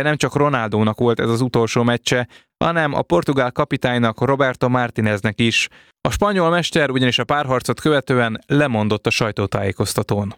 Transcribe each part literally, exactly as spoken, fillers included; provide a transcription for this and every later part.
nem csak Ronaldónak volt ez az utolsó meccse, hanem a portugál kapitánynak, Roberto Martineznek is. A spanyol mester ugyanis a párharcot követően lemondott a sajtótájékoztatón.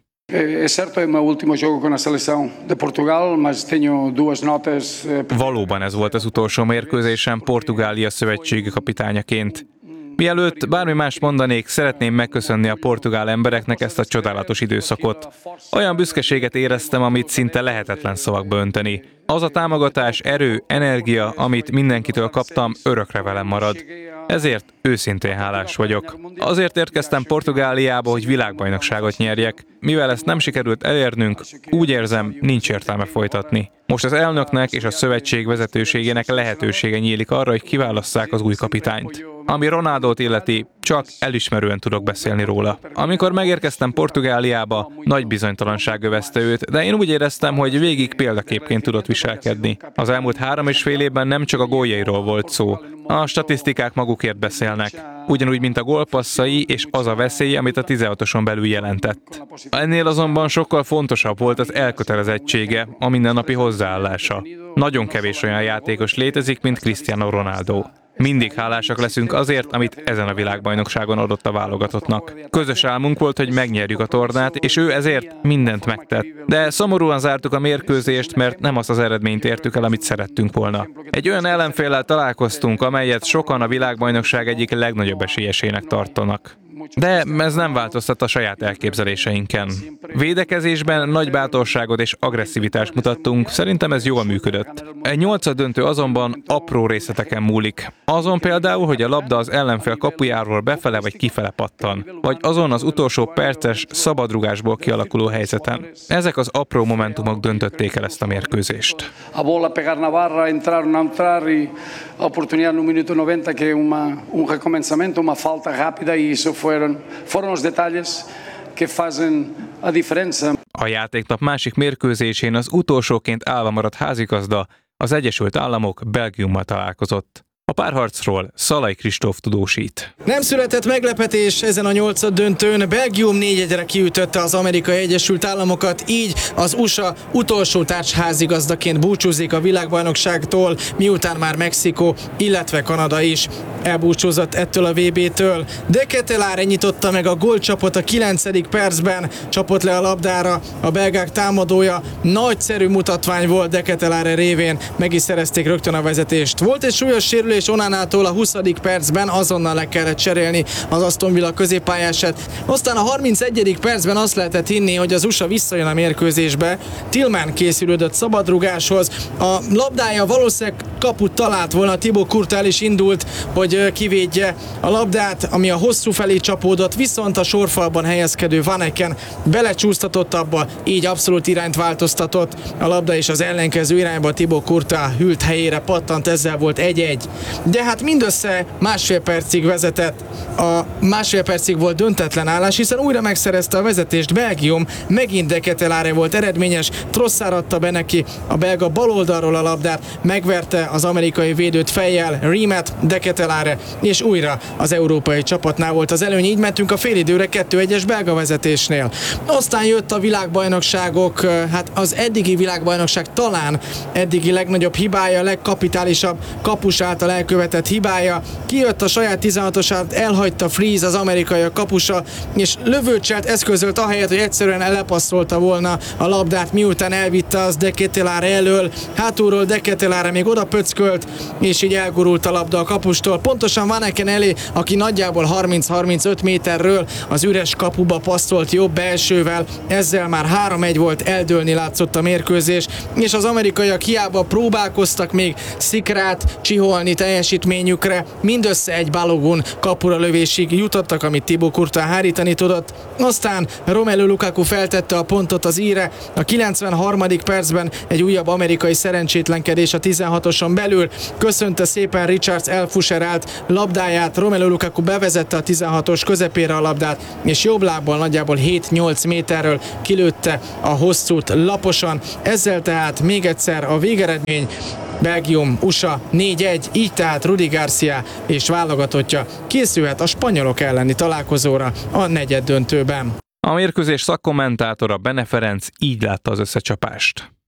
Valóban ez volt az utolsó mérkőzésem Portugália szövetségi kapitányaként. Mielőtt bármi más mondanék, szeretném megköszönni a portugál embereknek ezt a csodálatos időszakot. Olyan büszkeséget éreztem, amit szinte lehetetlen szavakba önteni. Az a támogatás, erő, energia, amit mindenkitől kaptam, örökre velem marad. Ezért őszintén hálás vagyok. Azért érkeztem Portugáliába, hogy világbajnokságot nyerjek. Mivel ezt nem sikerült elérnünk, úgy érzem, nincs értelme folytatni. Most az elnöknek és a szövetség vezetőségének lehetősége nyílik arra, hogy kiválasszák az új kapitányt. Ami Ronaldót illeti, csak elismerően tudok beszélni róla. Amikor megérkeztem Portugáliába, nagy bizonytalanság övezte őt, de én úgy éreztem, hogy végig példaképként tudott viselkedni. Az elmúlt három és fél évben nem csak a góljairól volt szó. A statisztikák magukért beszélnek. Ugyanúgy, mint a gólpasszai és az a veszély, amit a tizenhatoson belül jelentett. Ennél azonban sokkal fontosabb volt az elkötelezettsége, a mindennapi hozzáállása. Nagyon kevés olyan játékos létezik, mint Cristiano Ronaldo. Mindig hálásak leszünk azért, amit ezen a világbajnokságon adott a válogatottnak. Közös álmunk volt, hogy megnyerjük a tornát, és ő ezért mindent megtett. De szomorúan zártuk a mérkőzést, mert nem azt az eredményt értük el, amit szerettünk volna. Egy olyan ellenféllel találkoztunk, amelyet sokan a világbajnokság egyik legnagyobb esélyesének tartanak. De ez nem változtat a saját elképzeléseinken. Védekezésben nagy bátorságot és agresszivitást mutattunk, szerintem ez jól működött. Egy nyolcaddöntő azonban apró részleteken múlik. Azon például, hogy a labda az ellenfél kapujáról befele vagy kifele pattan, vagy azon az utolsó perces szabadrugásból kialakuló helyzeten. Ezek az apró momentumok döntötték el ezt a mérkőzést. A bola pegar na barra, entrar, não entrar, e a oportunidade no minuto noventa que é uma um recomeçamento, uma falta rápida, e isso foram foram os detalhes que fazem a diferença. A játéknap másik mérkőzésén az utolsóként állva maradt házigazda, az Egyesült Államok Belgiummal találkozott. A párharcról Szalai Kristóf tudósít. Nem született meglepetés ezen a nyolcaddöntőn. Belgium négy egyre kiütötte az Amerikai Egyesült Államokat, így az u es á utolsó társházigazdaként búcsúzik a világbajnokságtól, miután már Mexikó, illetve Kanada is elbúcsúzott ettől a vé bé-től. De Ketelaere nyitotta meg a gólcsapot a kilencedik percben, csapott le a labdára a belgák támadója. Nagyszerű mutatvány volt De Ketelaere révén, meg is szerezték rögtön a vezetést. Volt egy súlyos sérülés és Onanától a huszadik percben, azonnal le kellett cserélni az Aston Villa középpályását. Aztán a harmincegyedik percben azt lehetett hinni, hogy az u es á visszajön a mérkőzésbe. Tillman készülődött szabadrugáshoz. A labdája valószínűleg kaput talált volna, Thibaut Courtois el is indult, hogy kivédje a labdát, ami a hosszú felé csapódott, viszont a sorfalban helyezkedő Van Aken belecsúsztatott abba, így abszolút irányt változtatott. A labda és az ellenkező irányba Thibaut Courtois hűlt helyére pattant, ezzel volt egy-egy. De hát mindössze másfél percig vezetett, a másfél percig volt döntetlen állás, hiszen újra megszerezte a vezetést Belgium, megint De Ketelaere volt eredményes, Trossard adta be neki a belga baloldalról a labdát, megverte az amerikai védőt fejjel, Rimet, De Ketelaere, és újra az európai csapatnál volt az előny, így mentünk a félidőre kettő egyes belga vezetésnél. Aztán jött a világbajnokságok, hát az eddigi világbajnokság talán eddigi legnagyobb hibája, legkapitálisabb kapus által elkövetett hibája. Kijött a saját tizenhatosát, elhagyta Freeze, az amerikai a kapusa, és lövőcselt eszközölt ahelyett, hogy egyszerűen lepasszolta volna a labdát, miután elvitte az De Ketelaere elől. Hátulról De Ketelaere még oda pöckölt, és így elgurult a labda a kapustól. Pontosan Van Aken elé, aki nagyjából harminc-harmincöt méterről az üres kapuba passzolt jobb belsővel. Ezzel már három egy volt, eldőlni látszott a mérkőzés, és az amerikaiak hiába próbálkoztak még szikrát csiholni teljesítményükre, mindössze egy Balogun kapura lövésig jutottak, amit Thibaut Courtois hárítani tudott. Aztán Romelu Lukaku feltette a pontot az íre. A kilencvenharmadik percben egy újabb amerikai szerencsétlenkedés a tizenhatoson belül. Köszönte szépen Richards elfuserált labdáját, Romelu Lukaku bevezette a tizenhatos közepére a labdát, és jobb lábbal nagyjából hét-nyolc méterről kilőtte a hosszút laposan. Ezzel tehát még egyszer a végeredmény: Belgium u es á négy egy, így tehát Rudi Garcia és válogatottja készülhet a spanyolok elleni találkozóra a negyeddöntőben. A mérkőzés szakkommentátora Bene Ferenc így látta az összecsapást.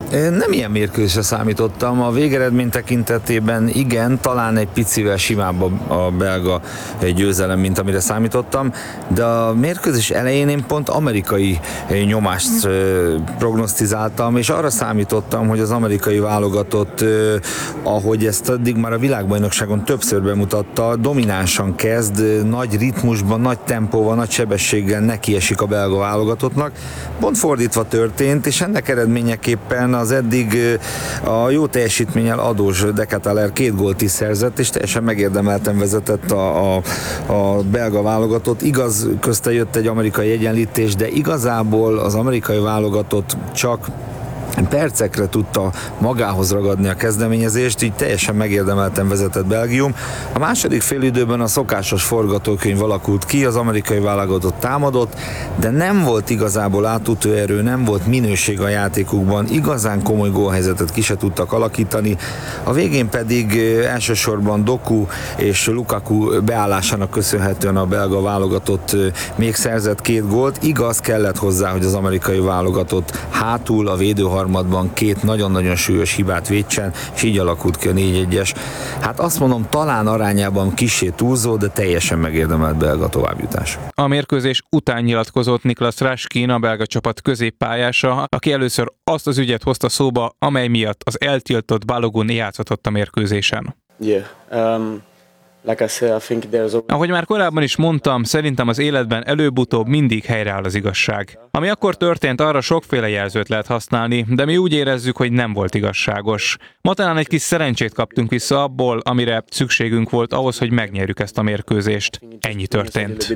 Nem ilyen mérkőzésre számítottam. A végeredmény tekintetében igen, talán egy picivel simább a, a belga győzelem, mint amire számítottam, de a mérkőzés elején én pont amerikai nyomást prognosztizáltam, és arra számítottam, hogy az amerikai válogatott, ahogy ezt addig már a világbajnokságon többször bemutatta, dominánsan kezd, nagy ritmusban, nagy tempóval, nagy sebességgel nekiesik a belga válogatottnak. Pont fordítva történt, és ennek eredményeképpen az eddig a jó teljesítménnyel adós De Ketelaere két gólt is szerzett, és teljesen megérdemelten vezetett a, a, a belga válogatott. Igaz, közte jött egy amerikai egyenlítés, de igazából az amerikai válogatott csak percekre tudta magához ragadni a kezdeményezést, így teljesen megérdemelten vezetett Belgium. A második félidőben a szokásos forgatókönyv alakult ki, az amerikai válogatott támadott, de nem volt igazából átütő erő, nem volt minőség a játékukban, igazán komoly gólhelyzetet ki se tudtak alakítani. A végén pedig elsősorban Doku és Lukaku beállásának köszönhetően a belga válogatott még szerzett két gólt. Igaz, kellett hozzá, hogy az amerikai válogatott hátul a védőharmadban két nagyon-nagyon súlyos hibát védsen, és így alakult ki a négy egyes. Hát azt mondom, talán arányában kissé túlzó, de teljesen megérdemelt belga továbbjutás. A mérkőzés után nyilatkozott Niklas Raskin, a belga csapat középpályása, aki először azt az ügyet hozta szóba, amely miatt az eltiltott Balogun játszhatott a mérkőzésen. Yeah. Um... Like I said, I think there's a... Ahogy már korábban is mondtam, szerintem az életben előbb-utóbb mindig helyreáll az igazság. Ami akkor történt, arra sokféle jelzőt lehet használni, de mi úgy érezzük, hogy nem volt igazságos. Ma talán egy kis szerencsét kaptunk vissza abból, amire szükségünk volt ahhoz, hogy megnyerjük ezt a mérkőzést. Ennyi történt.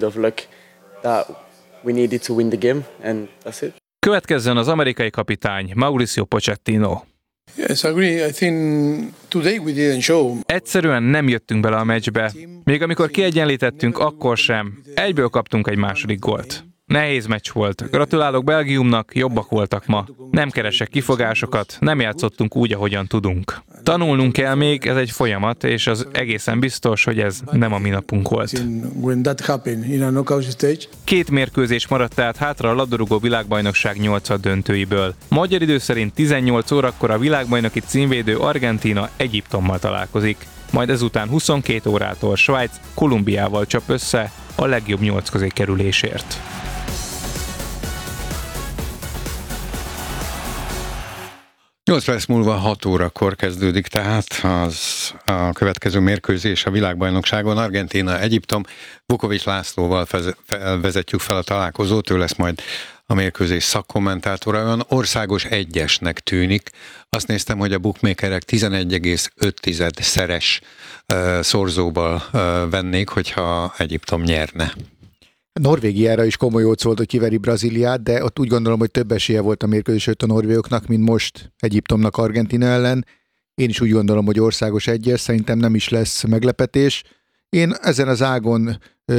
Következzen az amerikai kapitány, Mauricio Pochettino. Yes, I agree. I think today we didn't show. Egyszerűen nem jöttünk bele a meccsbe. Még amikor kiegyenlítettünk, akkor sem. Egyből kaptunk egy második gólt. Nehéz meccs volt. Gratulálok Belgiumnak, jobbak voltak ma. Nem keresek kifogásokat, nem játszottunk úgy, ahogyan tudunk. Tanulnunk kell még, ez egy folyamat, és az egészen biztos, hogy ez nem a mi napunk volt. Két mérkőzés maradt tehát hátra a labdarúgó világbajnokság nyolcad döntőiből. Magyar idő szerint tizennyolc órakor a világbajnoki címvédő Argentína Egyiptommal találkozik. Majd ezután huszonkét órától Svájc Kolumbiával csap össze a legjobb nyolc közé kerülésért. nyolc perc múlva hat órakor kezdődik tehát az a következő mérkőzés a világbajnokságon. Argentína, Egyiptom. Vukovics Lászlóval vezetjük fel a találkozót, ő lesz majd a mérkőzés szakkommentátora. Olyan országos egyesnek tűnik. Azt néztem, hogy a bookmakerek tizenegy egész öt szeres uh, szorzóval uh, vennék, hogyha Egyiptom nyerne. Norvégiára is komoly ócz volt, hogy kiveri Brazíliát, de ott úgy gondolom, hogy több esélye volt a mérkőzés a norvégoknak, mint most Egyiptomnak Argentína ellen. Én is úgy gondolom, hogy országos egyes, szerintem nem is lesz meglepetés. Én ezen az ágon,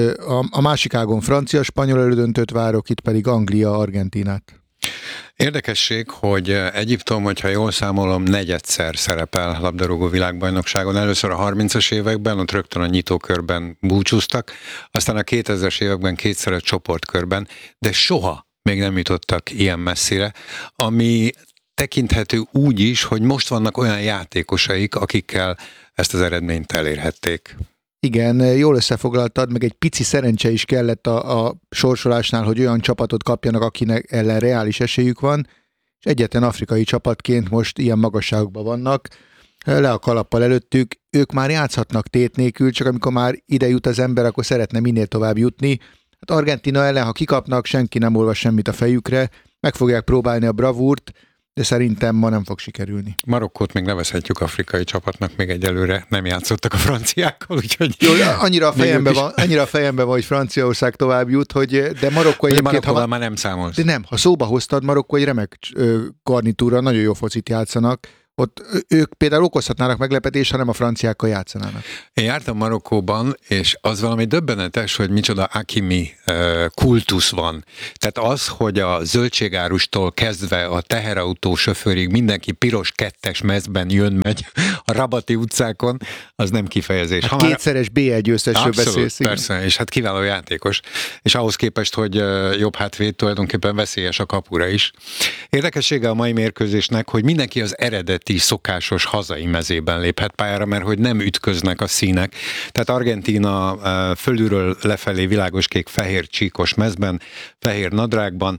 a másik ágon francia-spanyol elődöntőt várok, itt pedig Anglia-Argentínát. Érdekesség, hogy Egyiptom, hogyha jól számolom, negyedszer szerepel labdarúgó világbajnokságon. Először a harmincas években, ott rögtön a nyitókörben búcsúztak, aztán a kétezres években kétszer a csoportkörben, de soha még nem jutottak ilyen messzire, ami tekinthető úgy is, hogy most vannak olyan játékosaik, akikkel ezt az eredményt elérhették. Igen, jól összefoglaltad, meg egy pici szerencse is kellett a, a sorsolásnál, hogy olyan csapatot kapjanak, akinek ellen reális esélyük van, és egyetlen afrikai csapatként most ilyen magasságokban vannak, le a kalappal előttük, ők már játszhatnak tét nélkül, csak amikor már ide jut az ember, akkor szeretne minél tovább jutni. Hát Argentína ellen, ha kikapnak, senki nem olvas semmit a fejükre, meg fogják próbálni a bravúrt, de szerintem ma nem fog sikerülni. Marokkót még nevezhetjük afrikai csapatnak, még egyelőre nem játszottak a franciákkal, úgyhogy... Jó, annyira a fejemben van, annyira a fejemben van, hogy Franciaország tovább jut, hogy, de Marokkó egyébként... Ha már nem számolsz. De nem, ha szóba hoztad, Marokkó egy remek garnitúra, nagyon jó focit játszanak. Ott ők például okozhatnának meglepetést, ha nem a franciákkal játszanának. Én jártam Marokkóban, és az valami döbbenetes, hogy micsoda Hakimi kultusz van. Tehát az, hogy a zöldségárustól kezdve a teherautó sofőrig mindenki piros kettes mezben jön, megy, a rabati utcákon, az nem kifejezés. Hát kétszeres bé egy győztesről beszélsz. Persze, és hát kiváló játékos, és ahhoz képest, hogy jobb hátvéd, tulajdonképpen veszélyes a kapura is. Érdekessége a mai mérkőzésnek, hogy mindenki az eredeti, szokásos hazai mezében léphet pályára, mert hogy nem ütköznek a színek. Tehát Argentína fölülről lefelé világoskék fehér csíkos mezben, fehér nadrágban,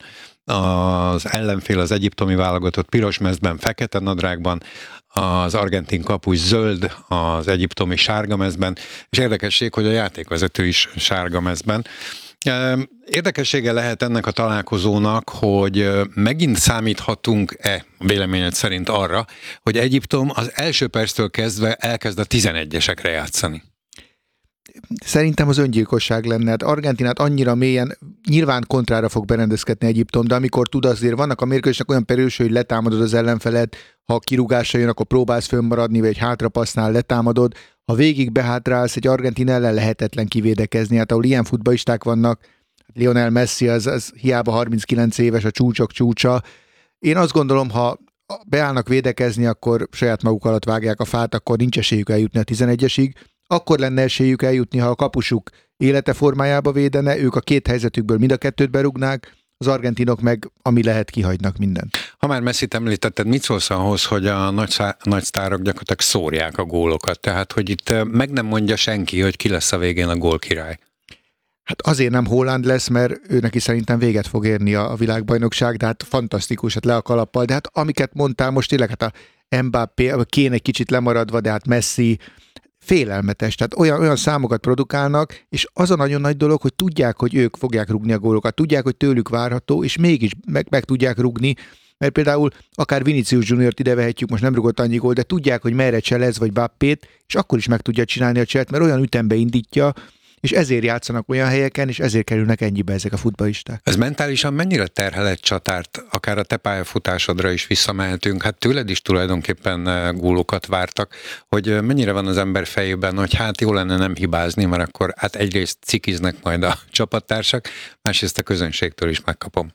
az ellenfél az egyiptomi válogatott piros mezben, fekete nadrágban, az argentin kapus zöld, az egyiptomi sárga mezben, és érdekesség, hogy a játékvezető is sárga mezben. Érdekessége lehet ennek a találkozónak, hogy megint számíthatunk-e véleményed szerint arra, hogy Egyiptom az első perctől kezdve elkezd a tizenegyesekre játszani? Szerintem az öngyilkosság lenne. Hát Argentinát annyira mélyen, nyilván kontrára fog berendezkedni Egyiptom, de amikor tud, azért vannak a mérkőzésnek olyan periódusai, hogy letámadod az ellenfelet, ha kirúgásra jön, akkor próbálsz fönnmaradni, vagy egy hátrapasznál letámadod. Ha végig behátrálsz, egy Argentin ellen lehetetlen kivédekezni. Hát ahol ilyen futballisták vannak, Lionel Messi az, az hiába harminckilenc éves, a csúcsok csúcsa. Én azt gondolom, ha beállnak védekezni, akkor saját maguk alatt vágják a fát, akkor nincs esélyük eljutni a tizenegyesig. Akkor lenne esélyük eljutni, ha a kapusuk élete formájába védene, ők a két helyzetükből mind a kettőt berúgnák, az argentinok meg ami lehet kihagynak mindent. Ha már Messit említetted, mit szólsz ahhoz, hogy a nagy, szá- nagy sztárok gyakorlatilag szórják a gólokat? Tehát, hogy itt meg nem mondja senki, hogy ki lesz a végén a gólkirály. Hát azért nem Haaland lesz, mert ő neki szerintem véget fog érni a, a világbajnokság, de hát fantasztikus, hát le a kalappal, de hát amiket mondtál most tényleg, hát a Mbappé, a Kane egy kicsit lemaradva, de hát Messi félelmetes, tehát olyan, olyan számokat produkálnak, és az a nagyon nagy dolog, hogy tudják, hogy ők fogják rúgni a gólokat, tudják, hogy tőlük várható, és mégis meg, meg tudják rúgni, mert például akár Vinicius Juniort ide vehetjük, most nem rúgott annyi gól, de tudják, hogy merre cselez, vagy Mbappét, és akkor is meg tudja csinálni a cselt, mert olyan ütembe indítja, és ezért játszanak olyan helyeken, és ezért kerülnek ennyibe ezek a futballisták. Ez mentálisan mennyire terhel egy csatárt, akár a te pályafutásodra is visszamehetünk, hát tőled is tulajdonképpen gólokat vártak, hogy mennyire van az ember fejében, hogy hát jó lenne nem hibázni, mert akkor hát egyrészt cikiznek majd a csapattársak, másrészt a közönségtől is megkapom.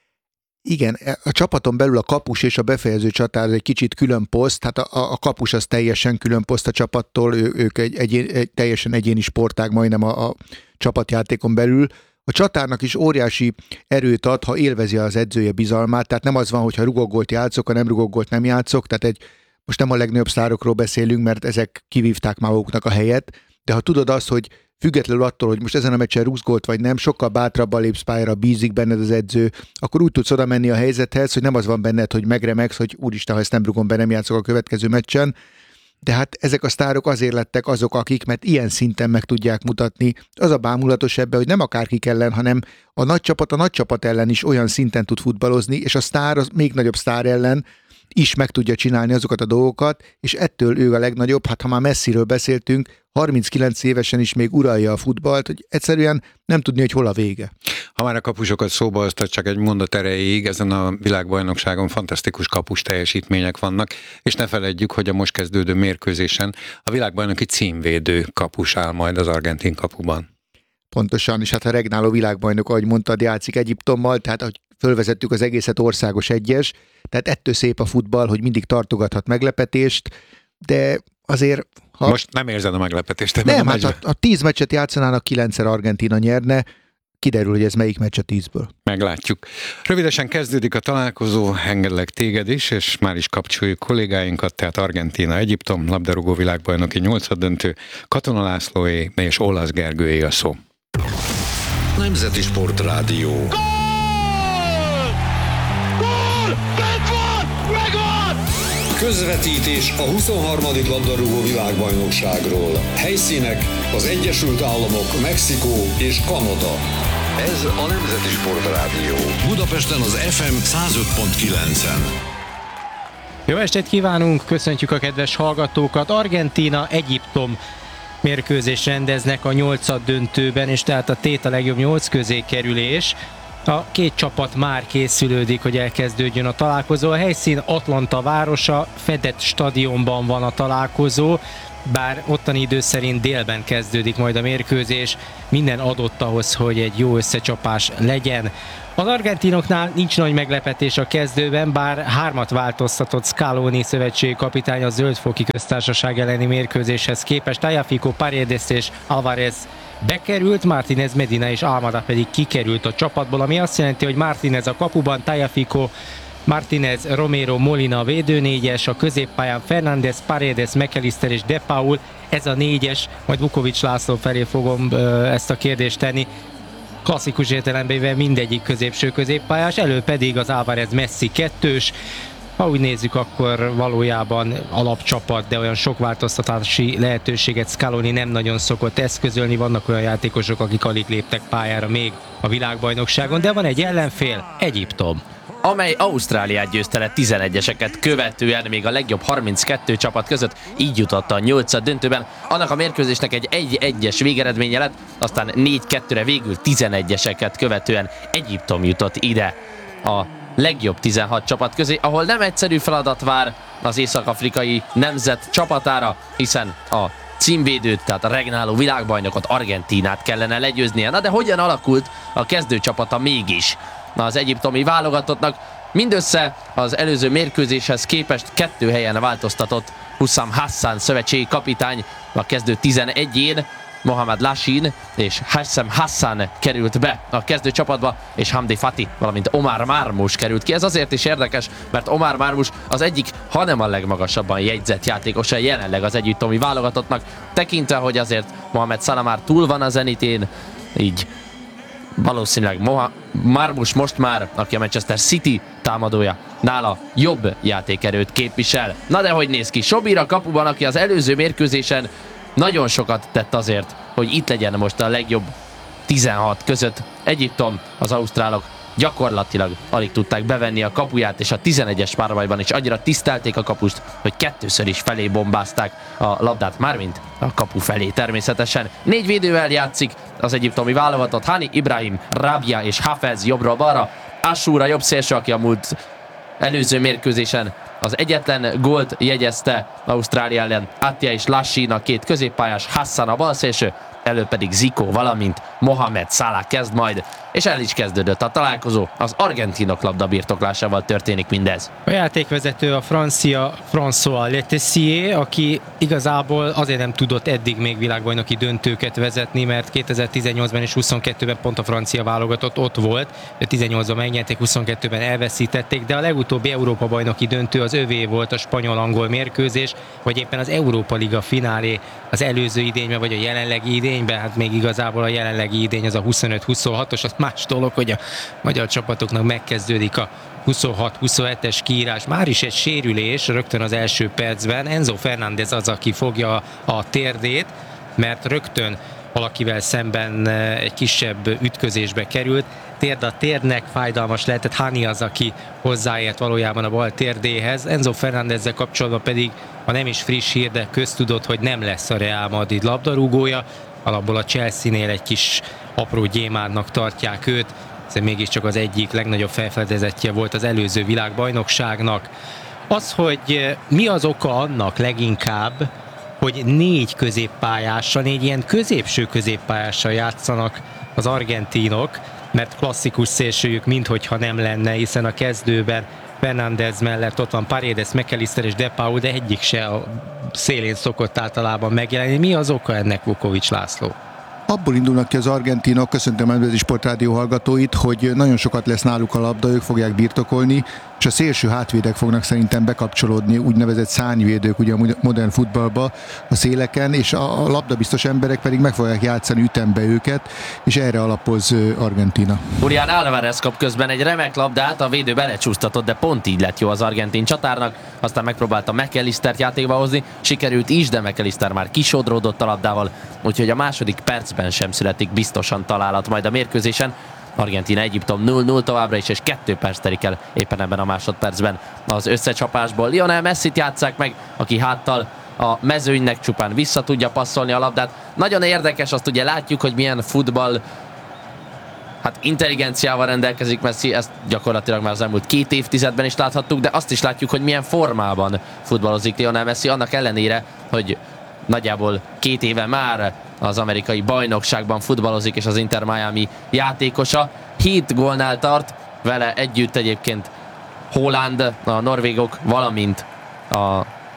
Igen, a csapaton belül a kapus és a befejező csatár egy kicsit külön poszt, hát a, a kapus az teljesen külön poszt a csapattól, ő, ők egy, egy, egy teljesen egyéni sportág majdnem a, a csapatjátékon belül. A csatárnak is óriási erőt ad, ha élvezi az edzője bizalmát, tehát nem az van, hogy ha rugok gólt játszok, ha nem rugok gólt nem játszok, tehát egy, most nem a legnagyobb sztárokról beszélünk, mert ezek kivívták maguknak a helyet, de ha tudod azt, hogy függetlenül attól, hogy most ezen a meccsen rúgsz gólt vagy nem, sokkal bátrabban lépsz pályára, bízik benned az edző, akkor úgy tudsz oda menni a helyzethez, hogy nem az van benned, hogy megremegsz, hogy úristen, ha ezt nem rúgom be, nem játszok a következő meccsen. De hát ezek a sztárok azért lettek azok, akik, mert ilyen szinten meg tudják mutatni. Az a bámulatos ebben, hogy nem akárkik ellen, hanem a nagy csapat a nagy csapat ellen is olyan szinten tud futballozni, és a sztár az még nagyobb sztár ellen is meg tudja csinálni azokat a dolgokat, és ettől ő a legnagyobb, hát ha már Messiről beszéltünk, harminckilenc évesen is még uralja a futballt, hogy egyszerűen nem tudni, hogy hol a vége. Ha már a kapusokat szóba hoztad, csak egy mondat erejéig, ezen a világbajnokságon fantasztikus kapus teljesítmények vannak, és ne feledjük, hogy a most kezdődő mérkőzésen a világbajnoki címvédő kapus áll majd az argentin kapuban. Pontosan, és hát a regnáló világbajnok, ahogy mondtad, játszik Egyiptommal, tehát ahogy fölvezettük az egészet országos egyes, tehát ettől szép a futball, hogy mindig tartogathat meglepetést, de azért... Ha... Most nem érzed a meglepetést ebben nem, a hát a, a tíz meccset játszanának, kilencszer Argentína nyerne, kiderül, hogy ez melyik meccs a tízből. Meglátjuk. Rövidesen kezdődik a találkozó, engedlek téged is, és már is kapcsoljuk kollégáinkat, tehát Argentína, Egyiptom, labdarúgó világbajnoki nyolcaddöntő, Katona Lászlóé és Olasz Gergőé a szó. Nemzeti Sportrádió. Gól! Gól! Bent van! Megvan! Közvetítés a huszonharmadik labdarúgó világbajnokságról. Helyszínek az Egyesült Államok, Mexikó és Kanada. Ez a Nemzeti Sportrádió. Budapesten az ef em száz öt pont kilencen. Jó estét kívánunk, köszöntjük a kedves hallgatókat. Argentína, Egyiptom mérkőzés rendeznek a nyolcad döntőben, és tehát a tét a legjobb nyolc közé kerülés. A két csapat már készülődik, hogy elkezdődjön a találkozó. A helyszín Atlanta városa, fedett stadionban van a találkozó. bár ottani idő szerint délben kezdődik majd a mérkőzés, minden adott ahhoz, hogy egy jó összecsapás legyen. Az argentinoknál nincs nagy meglepetés a kezdőben, bár hármat változtatott Scaloni szövetségi kapitány a Zöldfoki Köztársaság elleni mérkőzéshez képest. Tagliafico, Paredes és Alvarez bekerült, Martínez, Medina és Almada pedig kikerült a csapatból, ami azt jelenti, hogy Martínez a kapuban, Tagliafico, Martínez, Romero, Molina a védőnégyes, a középpályán Fernández, Paredes, McAllister és De Paul, ez a négyes, majd Vukovics László felé fogom ö, ezt a kérdést tenni. Klasszikus értelemben mindegyik középső középpályás, elő pedig az Alvarez Messi kettős. Ha úgy nézzük, akkor valójában alapcsapat, de olyan sok változtatási lehetőséget Scaloni nem nagyon szokott eszközölni. Vannak olyan játékosok, akik alig léptek pályára még a világbajnokságon, de van egy ellenfél, Egyiptom, amely Ausztráliát győzte le tizenegyeseket követően, még a legjobb harminckettő csapat között, így jutott a nyolcad döntőben. Annak a mérkőzésnek egy egy-egyes végeredménye lett, aztán négy kettőre végül tizenegyeseket követően Egyiptom jutott ide a legjobb tizenhat csapat közé, ahol nem egyszerű feladat vár az észak-afrikai nemzet csapatára, hiszen a címvédőt, tehát a regnáló világbajnokot, Argentínát kellene legyőznie. Na de hogyan alakult a kezdőcsapata mégis az egyiptomi válogatottnak? Mindössze az előző mérkőzéshez képest kettő helyen változtatott Hussam Hassan szövetségi kapitány a kezdő tizenegyén. Mohamed Lashin és Hassem Hassan került be a kezdőcsapatba, és Hamdi Fati, valamint Omar Marmoush került ki. Ez azért is érdekes, mert Omar Marmoush az egyik, hanem a legmagasabban jegyzett játékosa jelenleg az egyiptomi válogatottnak, tekintve, hogy azért Mohamed Salah már túl van a zenitén, így valószínűleg Moha- Marmoush most már, aki a Manchester City támadója, nála jobb játékerőt képvisel. Na de hogy néz ki? Sobir a kapuban, aki az előző mérkőzésen nagyon sokat tett azért, hogy itt legyen most a legjobb tizenhat között. Egyiptom, az ausztrálok gyakorlatilag alig tudták bevenni a kapuját, és a tizenegyes párbajban is annyira tisztelték a kapust, hogy kettőször is felé bombázták a labdát, mármint a kapu felé természetesen. Négy védővel játszik az egyiptomi válogatott: Hani, Ibrahim, Rabia és Hafez jobbra balra, Ashura jobb szélső, aki a múlt előző mérkőzésen az egyetlen gólt jegyezte Ausztrália ellen, Attia és Lashin a két középpályás, Hassan a balszélső, elő pedig Zico, valamint Mohamed Salah kezd majd, és el is kezdődött a találkozó. Az argentinok labdabirtoklásával történik mindez. A játékvezető a francia François Letessier, aki igazából azért nem tudott eddig még világbajnoki döntőket vezetni, mert kétezer-tizennyolcban és huszonkettőben pont a francia válogatott ott volt, tizennyolcban megnyerték, huszonkettőben elveszítették, de a legutóbbi Európa-bajnoki döntő az övé volt, a spanyol-angol mérkőzés, vagy éppen az Európa Liga finálé az előző idényben, vagy a jelenlegi idényben. Hát még igazából a jelenlegi idény az a huszonöt huszonhatos, az más dolog, hogy a magyar csapatoknak megkezdődik a huszonhat huszonhetes kiírás. Már is egy sérülés rögtön az első percben. Enzo Fernández az, aki fogja a térdét, mert rögtön valakivel szemben egy kisebb ütközésbe került. Térd a térdnek, fájdalmas lehetett. Hani az, aki hozzáért valójában a bal térdéhez. Enzo Fernándezzel kapcsolatban pedig, ha nem is friss hír, de köztudott, hogy nem lesz a Real Madrid labdarúgója. Alapból a Chelsea-nél egy kis apró gyémántnak tartják őt, ez mégiscsak az egyik legnagyobb felfedezettje volt az előző világbajnokságnak. Az, hogy mi az oka annak leginkább, hogy négy középpályással, négy ilyen középső középpályással játszanak az argentinok, mert klasszikus szélsőjük minthogyha nem lenne, hiszen a kezdőben Fernández mellett ott van Paredes, McAllister és De Paul, de egyik se a szélén szokott általában megjelenni. Mi az oka ennek, Vukovics László? Abból indulnak ki az argentinok, köszöntöm a Nemzeti Sportrádió hallgatóit, hogy nagyon sokat lesz náluk a labda, ők fogják birtokolni, és a szélső hátvédek fognak szerintem bekapcsolódni, úgynevezett szárnyvédők ugye a modern futballba a széleken, és a labdabiztos emberek pedig meg fogják játszani ütembe őket, és erre alapoz Argentína. Julián Álvarez kap közben egy remek labdát, a védő belecsúsztatott, de pont így lett jó az argentin csatárnak, aztán megpróbálta McAllistert játékba hozni, sikerült is, de McAllister már kisodródott a labdával, úgyhogy a második percben sem születik biztosan találat majd a mérkőzésen. Argentína Egyiptom nulla nulla továbbra is, és kettő perc telik el éppen ebben a másodpercben az összecsapásból. Lionel Messit játsszák meg, aki háttal a mezőnynek csupán vissza tudja passzolni a labdát. Nagyon érdekes, azt ugye látjuk, hogy milyen futball hát intelligenciával rendelkezik Messi, ezt gyakorlatilag már az elmúlt két évtizedben is láthattuk, de azt is látjuk, hogy milyen formában futballozik Lionel Messi, annak ellenére, hogy nagyjából két éve már az amerikai bajnokságban futballozik, és az Inter Miami játékosa. Hét gólnál tart, vele együtt egyébként Haaland, a norvégok, valamint a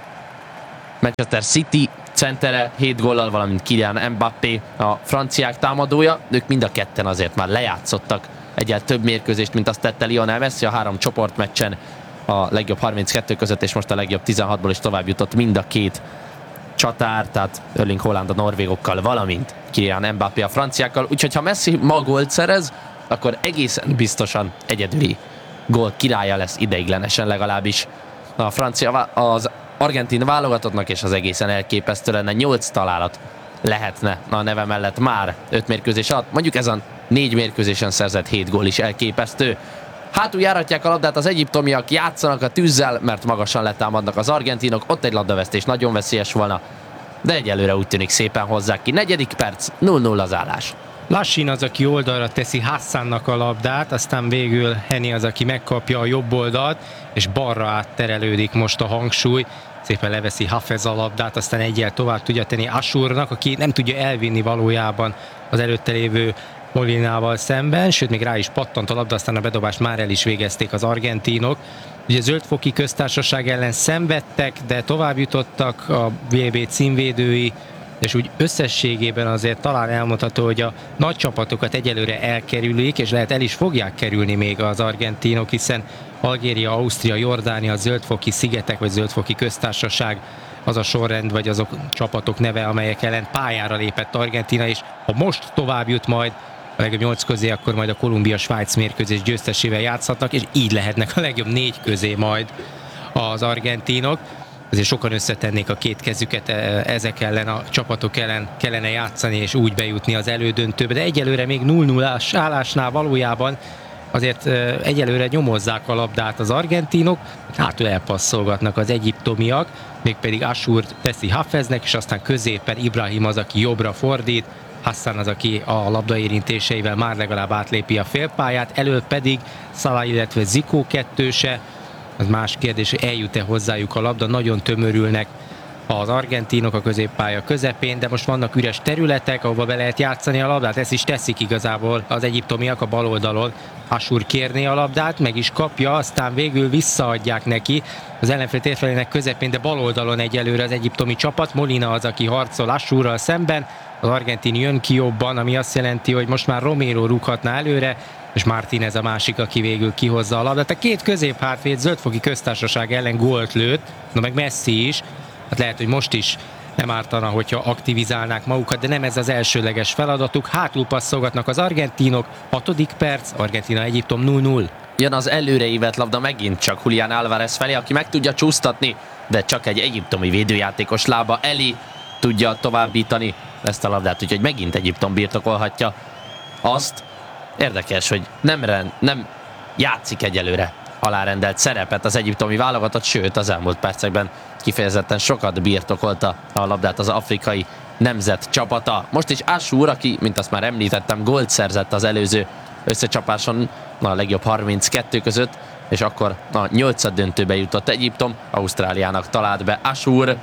Manchester City centere hét góllal, valamint Kylian Mbappé, a franciák támadója. Ők mind a ketten azért már lejátszottak egyel több mérkőzést, mint azt tette Lionel Messi a három csoportmeccsen a legjobb harminckettő között, és most a legjobb tizenhatból is tovább jutott mind a két csatár, tehát Erling Haaland a norvégokkal, valamint Kylian Mbappé a franciákkal. Úgyhogy ha Messi ma gólt szerez, akkor egészen biztosan egyedüli gól királya lesz ideiglenesen legalábbis a francia, az argentin válogatottnak, és az egészen elképesztő lenne. Nyolc találat lehetne a neve mellett már öt mérkőzés alatt. Mondjuk ez a négy mérkőzésen szerzett hét gól is elképesztő. Hátul járatják a labdát az egyiptomiak, játszanak a tűzzel, mert magasan letámadnak az argentinok. Ott egy labdavesztés nagyon veszélyes volna, de egyelőre úgy tűnik szépen hozzák ki. Negyedik perc, nulla nulla az állás. Lassin az, aki oldalra teszi Hassannak a labdát, aztán végül Henny az, aki megkapja a jobb oldalt, és balra átterelődik most a hangsúly. Szépen leveszi Hafez a labdát, aztán egyel tovább tudja tenni Achournak, aki nem tudja elvinni valójában az előtte lévő Molinával szemben, sőt még rá is pattant a labda, aztán a bedobást már el is végezték az argentinok. Ugye Zöldfoki Köztársaság ellen szenvedtek, de tovább jutottak a vé bé címvédői, és úgy összességében azért talán elmondható, hogy a nagy csapatokat egyelőre elkerülik, és lehet el is fogják kerülni még az argentinok, hiszen Algéria, Ausztria, Jordánia, Zöldfoki szigetek, vagy Zöldfoki Köztársaság az a sorrend, vagy azok csapatok neve, amelyek ellen pályára lépett Argentína, és ha most tovább jut majd a legjobb nyolc közé, akkor majd a Kolumbia-Svájc mérkőzés győztesével játszhatnak, és így lehetnek a legjobb négy közé majd az argentinok. Azért sokan összetennék a két kezüket, ezek ellen a csapatok ellen kellene játszani, és úgy bejutni az elődöntőbe, de egyelőre még nulla nullás állásnál valójában azért egyelőre nyomozzák a labdát az argentinok, hátul elpasszolgatnak az egyiptomiak, mégpedig Achour teszi Hafeznek, és aztán középen Ibrahim az, aki jobbra fordít, Hassan az, aki a labda érintéseivel már legalább átlépi a félpályát, elől pedig Salah, illetve Zico kettőse. Az más kérdés, hogy eljut-e hozzájuk a labda, nagyon tömörülnek az argentinok a középpálya közepén, de most vannak üres területek, ahova be lehet játszani a labdát, ezt is teszik igazából az egyiptomiak a bal oldalon. Achour kérné a labdát, meg is kapja, aztán végül visszaadják neki az ellenfél térfelének közepén, de bal oldalon egyelőre az egyiptomi csapat. Molina az, aki harcol Achourral szemben, az argentin jön ki jobban, ami azt jelenti, hogy most már Romero rúghatna előre, és Martínez a másik, aki végül kihozza a labdát. A két középhátvéd Zöldfoki Köztársaság ellen gólt lőtt, na meg Messi is. Hát lehet, hogy most is nem ártana, hogyha aktivizálnák magukat, de nem ez az elsőleges feladatuk. Hátul passzolgatnak az argentinok, hatodik perc, Argentina Egyiptom nulla nulla. Jön az előreívett labda megint csak Julián Álvarez felé, aki meg tudja csúsztatni, de csak egy egyiptomi védőjátékos lába elé tudja továbbítani ezt a labdát, úgyhogy megint Egyiptom birtokolhatja azt. Érdekes, hogy nem, rend, nem játszik egyelőre alárendelt szerepet az egyiptomi válogatott, sőt az elmúlt percekben kifejezetten sokat birtokolta a labdát az afrikai nemzet csapata. Most is Achour, aki, mint azt már említettem, gólt szerzett az előző összecsapáson a legjobb harminckettő között, és akkor a nyolcad döntőbe jutott Egyiptom, Ausztráliának talált be Achour.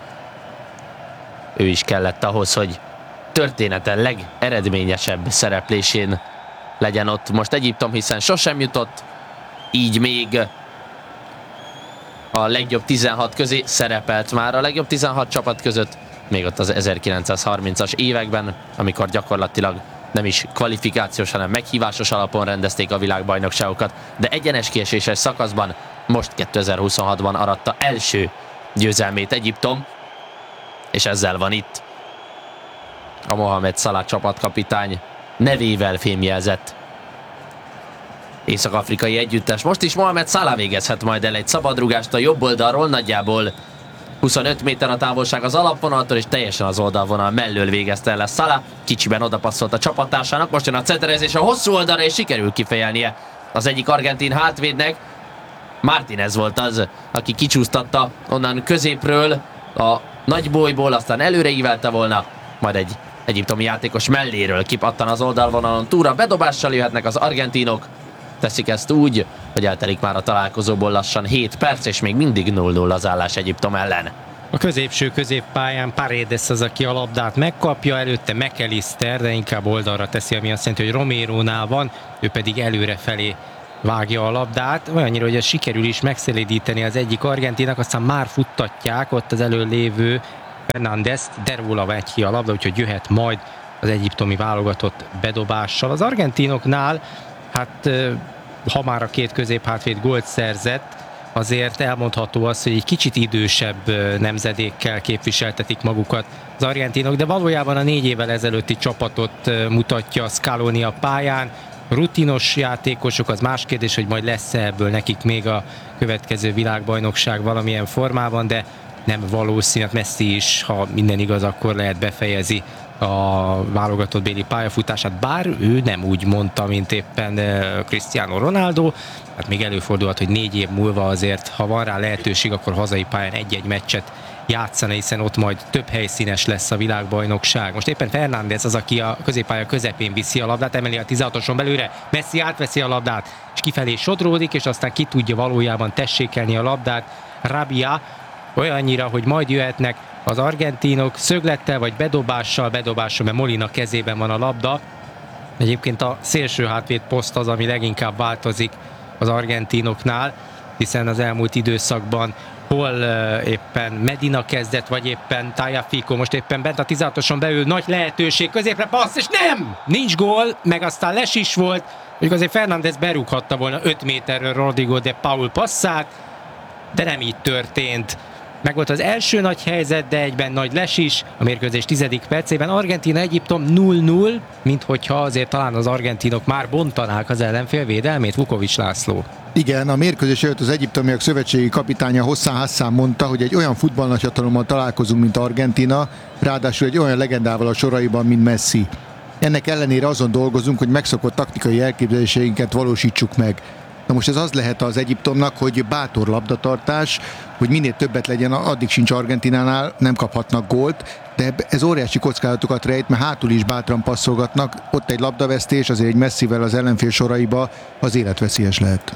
Ő is kellett ahhoz, hogy története legeredményesebb szereplésén legyen ott most Egyiptom, hiszen sosem jutott így még a legjobb tizenhat közé, szerepelt már a legjobb tizenhat csapat között, még ott az ezerkilencszázharmincas években, amikor gyakorlatilag nem is kvalifikációs, hanem meghívásos alapon rendezték a világbajnokságokat, de egyenes kieséses szakaszban most kétezer-huszonhatban aratta első győzelmét Egyiptom, és ezzel van itt a Mohamed Salah csapatkapitány nevével fémjelzett észak-afrikai együttes. Most is Mohamed Salah végezhet majd el egy szabadrúgást a jobb oldalról, nagyjából huszonöt méter a távolság az alapvonaltól, és teljesen az oldalvonal mellől végezte el Salah. Kicsiben odapasszolt a csapattársának, most jön a centerezés a hosszú oldalra, és sikerül kifejelnie az egyik argentin hátvédnek. Martínez volt az, aki kicsúsztatta onnan középről a nagybolyból, aztán előre ívelte volna, majd egy egyiptomi játékos melléről kipattan az oldalvonalon túra. Bedobással jöhetnek az argentinok, teszik ezt úgy, hogy eltelik már a találkozóból lassan hét perc, és még mindig nulla nulla az állás Egyiptom ellen. A középső középpályán Paredes az, aki a labdát megkapja, előtte McAllister, de inkább oldalra teszi, ami azt jelenti, hogy Romérónál van, ő pedig előrefelé vágja a labdát, olyannyira, hogy ez sikerül is megszelídíteni az egyik argentinak, aztán már futtatják ott az elől lévő Fernándezt, de róla vegy ki a labda, úgyhogy jöhet majd az egyiptomi válogatott bedobással. Az argentinoknál, hát ha már a két középhátvéd gólt szerzett, azért elmondható az, hogy egy kicsit idősebb nemzedékkel képviseltetik magukat az argentinok, de valójában a négy évvel ezelőtti csapatot mutatja Scaloni a pályán. Rutinos játékosok, az más kérdés, hogy majd lesz ebből nekik még a következő világbajnokság valamilyen formában, de nem valószínű, Messi is, ha minden igaz, akkor lehet befejezi a válogatott béli pályafutását, bár ő nem úgy mondta, mint éppen Cristiano Ronaldo. Hát még előfordulhat, hogy négy év múlva azért, ha van rá lehetőség, akkor hazai pályán egy-egy meccset játszana, hiszen ott majd több helyszínes lesz a világbajnokság. Most éppen Fernández az, aki a középpálya közepén viszi a labdát, emeli a tizenhatoson belőle, Messi átveszi a labdát, és kifelé sodródik, és aztán ki tudja valójában tessékelni a labdát. Rabia olyannyira, hogy majd jöhetnek az argentinok szöglettel vagy bedobással, bedobással, mert Molina kezében van a labda. Egyébként a szélső hátvéd poszt az, ami leginkább változik az argentinoknál, hiszen az elmúlt időszakban hol uh, éppen Medina kezdett, vagy éppen Tagliafico, most éppen bent a tizenhatoson belül nagy lehetőség, középre passz, és nem! Nincs gól, meg aztán les is volt, mondjuk azért Fernández berúghatta volna öt méterről Rodrigo de Paul passzát, de nem így történt. Meg volt az első nagy helyzet, de egyben nagy les is, a mérkőzés tizedik percében. Argentína-Egyiptom null null, minthogyha azért talán az argentinok már bontanák az ellenfél védelmét. Vukovics László. Igen, a mérkőzés előtt az egyiptomiak szövetségi kapitánya Hosszán Hassan mondta, hogy egy olyan futballnagyhatalommal találkozunk, mint Argentína, ráadásul egy olyan legendával a soraiban, mint Messi. Ennek ellenére azon dolgozunk, hogy megszokott taktikai elképzeléseinket valósítsuk meg. Na most ez az lehet az Egyiptomnak, hogy bátor labdatartás, hogy minél többet legyen, addig sincs Argentinánál, nem kaphatnak gólt, de ez óriási kockázatokat rejt, mert hátul is bátran passzolgatnak, ott egy labdavesztés, azért egy Messivel az ellenfél soraiba az életveszélyes lehet.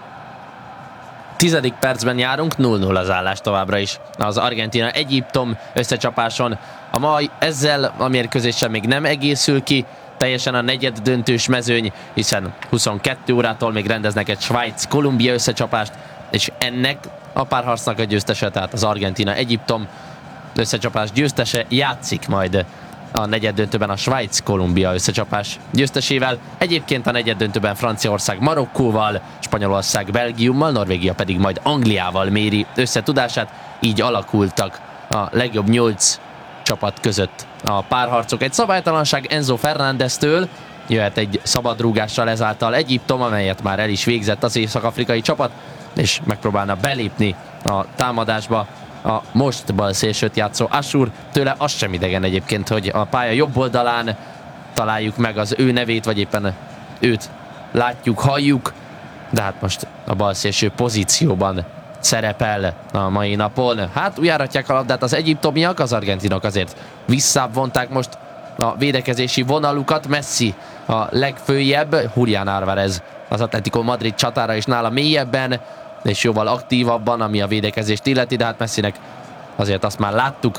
Tizedik percben járunk, null null az állás továbbra is. Az Argentína-Egyiptom összecsapáson a mai ezzel a mérkőzéssel még nem egészül ki, teljesen a negyed döntős mezőny, hiszen huszonkettő órától még rendeznek egy Svájc-Kolumbia összecsapást, és ennek a párharcnak a győztese, tehát az Argentína-Egyiptom összecsapás győztese játszik majd a negyed döntőben a Svájc-Kolumbia összecsapás győztesével. Egyébként a negyed döntőben Franciaország Marokkóval, Spanyolország Belgiummal, Norvégia pedig majd Angliával méri összetudását. Így alakultak a legjobb nyolc csapat között a párharcok. Egy szabálytalanság Enzo Fernándeztől, jöhet egy szabadrúgással ezáltal Egyiptom, amelyet már el is végzett az észak-afrikai csapat, és megpróbálna belépni a támadásba a most balszélsőt játszó Asur. Tőle az sem idegen egyébként, hogy a pálya jobb oldalán találjuk meg az ő nevét, vagy éppen őt látjuk, halljuk, de hát most a balszélső pozícióban szerepel a mai napon. Hát újjáratják a labdát az egyiptomiak, az argentinok azért visszább vonták most a védekezési vonalukat. Messi a legfőjebb, Julián Álvarez az Atletico Madrid csatára is nála mélyebben, és jóval aktívabban, ami a védekezést illeti, de hát Messinek azért azt már láttuk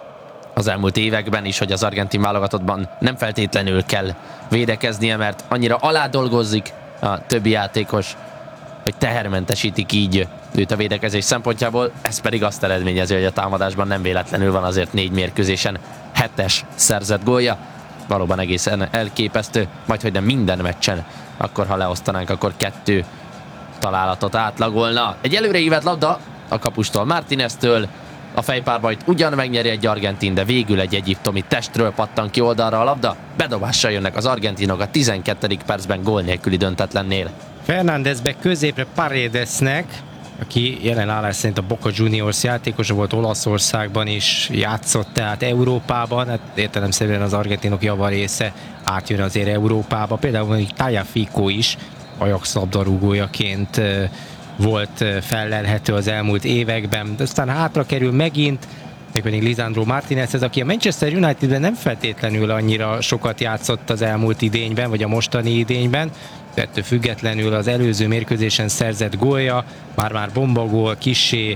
az elmúlt években is, hogy az argentin válogatottban nem feltétlenül kell védekeznie, mert annyira aládolgozzik a többi játékos, hogy tehermentesítik így őt a védekezés szempontjából, ez pedig azt eredményezi, hogy a támadásban nem véletlenül van azért négy mérkőzésen hetes szerzett gólja. Valóban egészen elképesztő, majd hogy nem minden meccsen, akkor ha leosztanánk, akkor kettő találatot átlagolna. Egy előreívett labda a kapustól, Martineztől, a fejpárbajt ugyan megnyeri egy argentin, de végül egy egyiptomi testről pattan ki oldalra a labda. Bedobással jönnek az argentinok a tizenkettedik percben gól nélküli döntetlennél. Fernándezbe középre Paredesnek, aki jelen állás szerint a Boca Juniors játékosa volt, Olaszországban is játszott, tehát Európában, hát értelemszerűen az argentinok javarésze átjön azért Európába. Például Tagliafico is Ajax labdarúgójaként volt fellelhető az elmúlt években, de aztán hátra kerül megint, mégpedig Lisandro Martinezhez, aki a Manchester Unitedben nem feltétlenül annyira sokat játszott az elmúlt idényben, vagy a mostani idényben, de ettől függetlenül az előző mérkőzésen szerzett gólja, már-már bombagól, kissé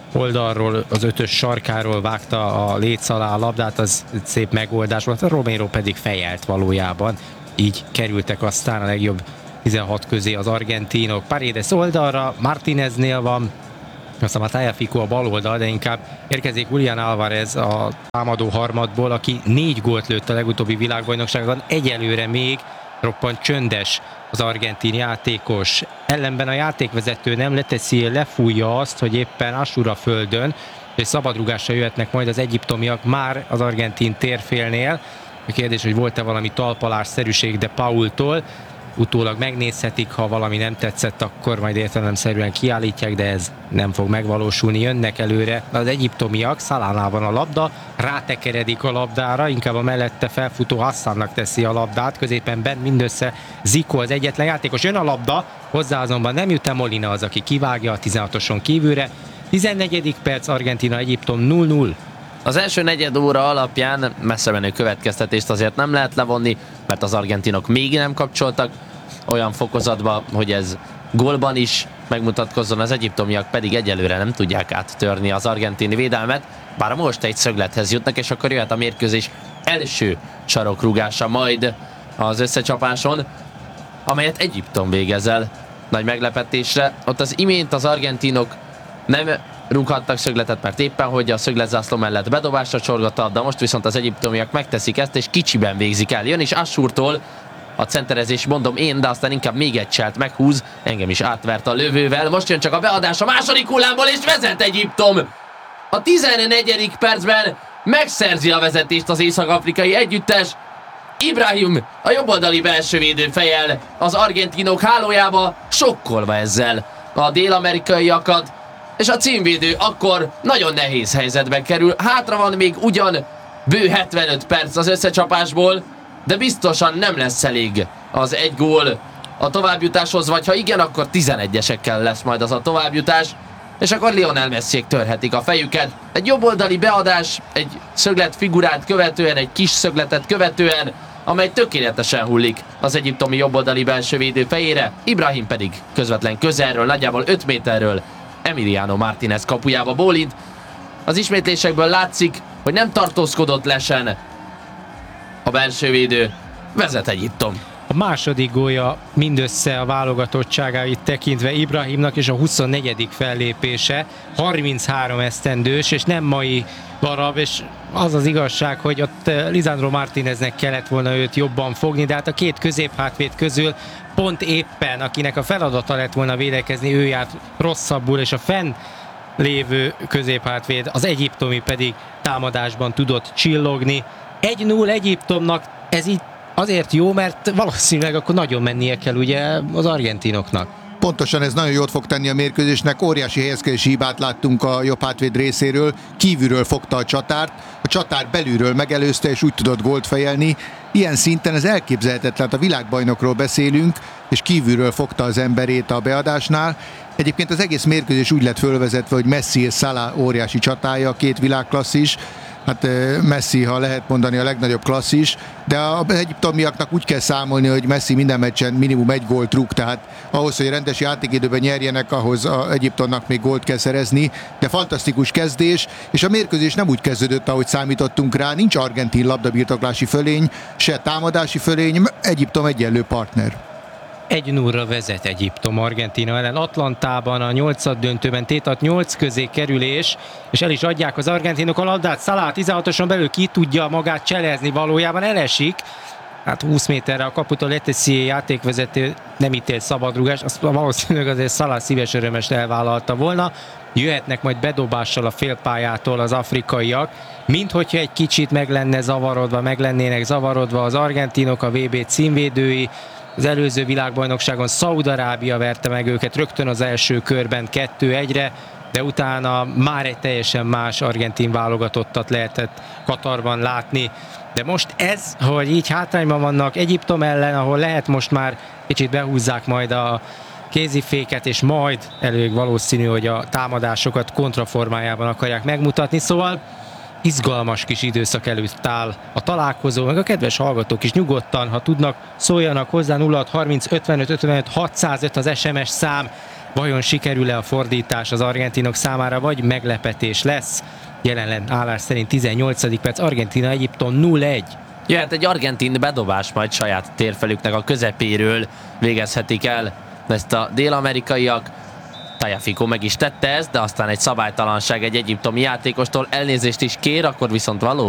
oldalról, az ötös sarkáról vágta a léc alá a labdát, az szép megoldás volt, a Romero pedig fejelt valójában. Így kerültek aztán a legjobb tizenhat közé az argentinok. Paredes oldalra, Martineznél van, aztán a Tagliafico a bal oldal, de inkább érkezik Julián Álvarez a támadó harmadból, aki négy gólt lőtt a legutóbbi világbajnokságon, egyelőre még roppant csöndes az argentin játékos. Ellenben a játékvezető nem leteszi, lefújja azt, hogy éppen Asura földön, és szabadrugásra jöhetnek majd az egyiptomiak már az argentin térfélnél. A kérdés, hogy volt-e valami talpalásszerűség de Paultól. Utólag megnézhetik, ha valami nem tetszett, akkor majd értelemszerűen kiállítják, de ez nem fog megvalósulni. Jönnek előre az egyiptomiak, Salánál van a labda, rátekeredik a labdára, inkább a mellette felfutó Hassannak teszi a labdát, középen bent mindössze Zico az egyetlen játékos. Jön a labda, hozzá azonban nem jut, Molina az, aki kivágja a tizenhatoson kívülre. tizennegyedik perc, Argentina-Egyiptom nulla nulla. Az első negyed óra alapján messze menő következtetést azért nem lehet levonni, mert az argentinok még nem kapcsoltak olyan fokozatba, hogy ez gólban is megmutatkozzon, az egyiptomiak pedig egyelőre nem tudják áttörni az argentin védelmet, bár most egy szöglethez jutnak, és akkor jöhet a mérkőzés első sarokrúgása majd az összecsapáson, amelyet Egyiptom végez el nagy meglepetésre. Ott az imént az argentinok nem rúghattak szögletet, mert éppen hogy a szögletzászló mellett bedobásra csorgott, de most viszont az egyiptomiak megteszik ezt, és kicsiben végzik el. Jön is Assurtól a centerezés, mondom én, de aztán inkább még egy cselt meghúz, engem is átvert a lövővel. Most jön csak a beadás a második hullámból, és vezet Egyiptom! A tizennegyedik percben megszerzi a vezetést az észak-afrikai együttes. Ibrahim a jobboldali belsővédő fejel az argentinok hálójába, sokkolva ezzel a dél-amerikaiakat, és a címvédő akkor nagyon nehéz helyzetben kerül. Hátra van még ugyan bő hetvenöt perc az összecsapásból, de biztosan nem lesz elég az egy gól a továbbjutáshoz, vagy ha igen, akkor tizenegyesekkel lesz majd az a továbbjutás, és akkor Lionel Messiék törhetik a fejüket. Egy jobboldali beadás, egy szöglet figurát követően, egy kis szögletet követően, amely tökéletesen hullik az egyiptomi jobboldali belsővédő fejére, Ibrahim pedig közvetlen közelről, nagyjából öt méterről Emiliano Martinez kapujába bólint. Az ismétlésekből látszik, hogy nem tartózkodott lesen a belsővédő, vezet Egyiptom. A második gólja mindössze a válogatottságáit tekintve Ibrahimnak, és a huszonnegyedik fellépése, harminchárom esztendős, és nem mai darab, és az az igazság, hogy ott Lisandro Martineznek kellett volna őt jobban fogni, de hát a két középhátvéd közül pont éppen, akinek a feladata lett volna védekezni, ő járt rosszabbul, és a fenn lévő középhátvéd, az egyiptomi pedig támadásban tudott csillogni. egy null Egyiptomnak, ez így azért jó, mert valószínűleg akkor nagyon mennie kell ugye az argentinoknak. Pontosan ez nagyon jót fog tenni a mérkőzésnek, óriási helyezkedési hibát láttunk a jobb hátvéd részéről, kívülről fogta a csatárt, a csatár belülről megelőzte és úgy tudott gólt fejelni. Ilyen szinten ez elképzelhetetlen, a világbajnokról beszélünk, és kívülről fogta az emberét a beadásnál. Egyébként az egész mérkőzés úgy lett fölvezetve, hogy Messi és Salah óriási csatája, két világklasszis. Hát Messi, ha lehet mondani, a legnagyobb klasszis, de az egyiptomiaknak úgy kell számolni, hogy Messi minden meccsen minimum egy gólt rúg, tehát ahhoz, hogy rendes játékidőben nyerjenek, ahhoz az Egyiptomnak még gólt kell szerezni, de fantasztikus kezdés, és a mérkőzés nem úgy kezdődött, ahogy számítottunk rá, nincs argentin labdabirtoklási fölény, se támadási fölény, Egyiptom egyenlő partner. egy nullra vezet Egyiptom Argentina ellen Atlantában, a nyolcad döntőben tétat nyolc közé kerülés, és el is adják az argentinok a labdát. Salah tizenhatoson belül ki tudja magát cselezni, valójában elesik. Hát húsz méterre a kaputól Letessier játékvezető nem ítélt szabadrugást, azt valószínűleg azért Salah szíves örömest elvállalta volna. Jöhetnek majd bedobással a félpályától az afrikaiak, mint hogyha egy kicsit meg lenne zavarodva, meg lennének zavarodva az argentinok, a vé bé címvédői. Az előző világbajnokságon Szaúd-Arábia verte meg őket rögtön az első körben kettő egyre, de utána már egy teljesen más argentin válogatottat lehetett Katarban látni. De most ez, hogy így hátrányban vannak Egyiptom ellen, ahol lehet most már kicsit behúzzák majd a kéziféket, és majd elég valószínű, hogy a támadásokat kontraformájában akarják megmutatni, szóval izgalmas kis időszak előtt áll a találkozó, meg a kedves hallgatók is nyugodtan, ha tudnak, szóljanak hozzá. Nulla hat harminc ötvenöt ötvenöt hatszázöt az es em es szám. Vajon sikerül-e a fordítás az argentinok számára, vagy meglepetés lesz? Jelenleg állás szerint tizennyolcadik perc, Argentína-Egyiptom nulla egy. Jöhet egy argentin bedobás, majd saját térfelüknek a közepéről végezhetik el ezt a dél-amerikaiak. Tagliafico meg is tette ezt, de aztán egy szabálytalanság egy egyiptomi játékostól, elnézést is kér, akkor viszont való